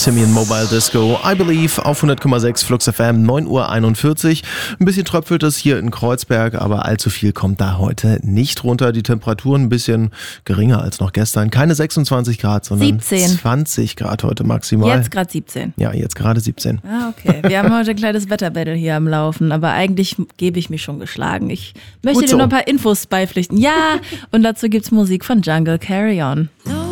Simian Mobile Disco, I Believe auf 100,6 Flux FM, 9:41 Uhr. Ein bisschen tröpfelt es hier in Kreuzberg, aber allzu viel kommt da heute nicht runter. Die Temperaturen ein bisschen geringer als noch gestern. Keine 26 Grad, sondern 17. 20 Grad heute maximal. Jetzt gerade 17. Ja, jetzt gerade 17. Ah, okay. Wir haben heute ein kleines Wetterbattle hier am Laufen, aber eigentlich gebe ich mich schon geschlagen. Ich möchte dir noch ein paar Infos beipflichten. Ja, und dazu gibt's Musik von Jungle, Carry On.